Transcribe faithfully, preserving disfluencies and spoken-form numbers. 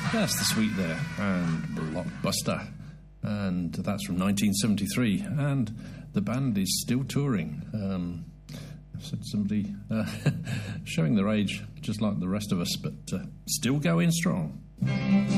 That's The Sweet there, and Blockbuster. And that's from nineteen seventy-three, and the band is still touring. Um, said somebody uh, showing their age, just like the rest of us, but uh, still going strong.